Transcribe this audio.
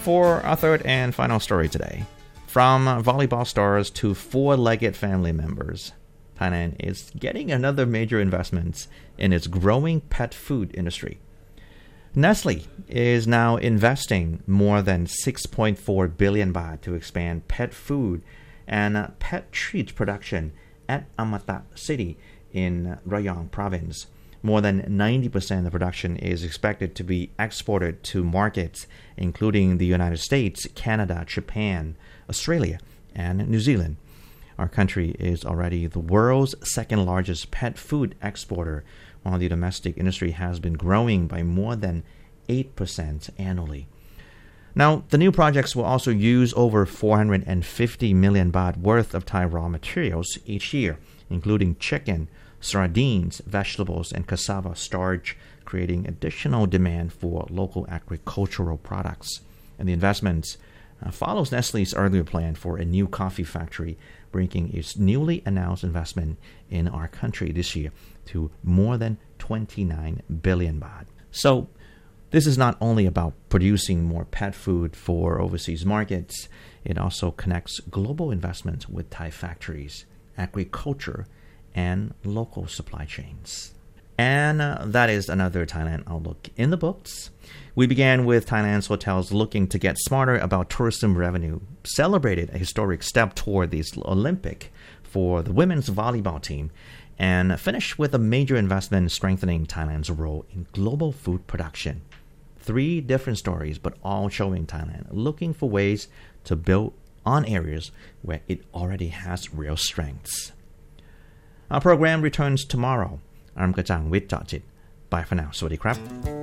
For our third and final story today, from volleyball stars to four-legged family members, Thailand is getting another major investment in its growing pet food industry. Nestle is now investing more than 6.4 billion baht to expand pet food and pet treat production at Amata City in Rayong province. More than 90% of production is expected to be exported to markets including the United States, Canada, Japan, Australia, and New Zealand. Our country is already the world's second largest pet food exporter, while the domestic industry has been growing by more than 8% annually. Now, the new projects will also use over 450 million baht worth of Thai raw materials each year, including chicken, sardines, vegetables, and cassava starch, creating additional demand for local agricultural products. And the investment follows Nestle's earlier plan for a new coffee factory, bringing its newly announced investment in our country this year to more than 29 billion baht. So, this is not only about producing more pet food for overseas markets, it also connects global investment with Thai factories, agriculture, and local supply chains. And that is another Thailand Outlook in the books. We began with Thailand's hotels looking to get smarter about tourism revenue, celebrated a historic step toward the Olympic for the women's volleyball team, and finished with a major investment strengthening Thailand's role in global food production. 3 different stories, but all showing Thailand looking for ways to build on areas where it already has real strengths. Our program returns tomorrow. I'm Kajang with Jajit. Bye for now. สวัสดีครับ